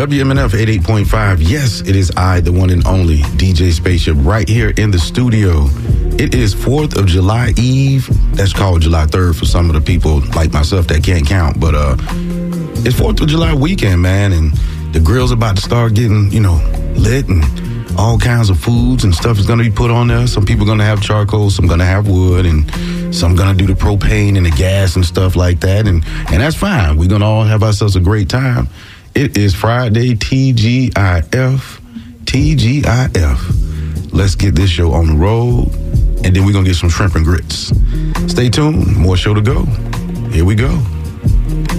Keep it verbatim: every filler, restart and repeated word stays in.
W M N F eighty-eight point five. Yes, it is I, the one and only D J Spaceship, right here in the studio. It is fourth of July Eve. That's called July third for some of the people like myself that can't count. But uh, it's fourth of July weekend, man, and the grill's about to start getting, you know, lit, and all kinds of foods and stuff is going to be put on there. Some people are going to have charcoal, some going to have wood, and some going to do the propane and the gas and stuff like that. And, and that's fine. We're going to all have ourselves a great time. It is Friday, T G I F. T G I F. Let's get this show on the road, and then we're going to get some shrimp and grits. Stay tuned. More show to go. Here we go.